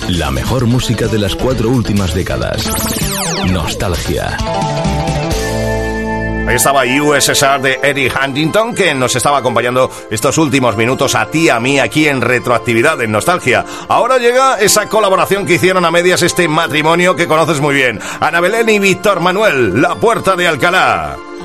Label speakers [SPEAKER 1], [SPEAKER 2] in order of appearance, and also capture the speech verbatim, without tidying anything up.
[SPEAKER 1] La mejor música de las cuatro últimas décadas. Nostalgia.
[SPEAKER 2] Ahí estaba U S S R de Eddie Huntington, que nos estaba acompañando estos últimos minutos a ti, a mí, aquí en Retroactividad, en Nostalgia. Ahora llega esa colaboración que hicieron a medias, este matrimonio que conoces muy bien. Ana Belén y Víctor Manuel, La Puerta de Alcalá.